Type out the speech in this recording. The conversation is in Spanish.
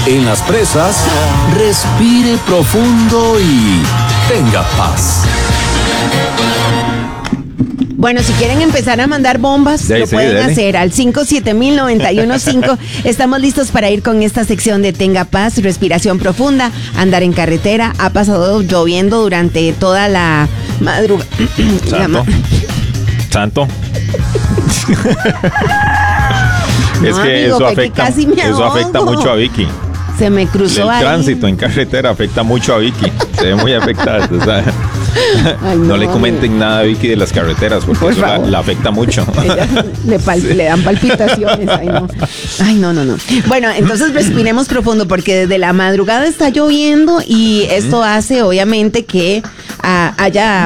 En las presas, respire profundo y tenga paz. Bueno, si quieren empezar a mandar bombas, lo pueden hacer al 5709115. Estamos listos para ir con esta sección de Tenga Paz, respiración profunda, andar en carretera. Ha pasado lloviendo durante toda la madrugada. Santo. Es No, que amigo, eso que casi me eso afecta ahogo. mucho a Vicky. Se me cruzó El ahí. tránsito en carretera afecta mucho a Vicky. Se ve muy afectada. O sea, Ay, no le comenten nada a Vicky de las carreteras porque Por eso favor. la afecta mucho. Ella le dan palpitaciones. Ay, no. Bueno, entonces respiremos profundo porque desde la madrugada está lloviendo y esto hace obviamente que haya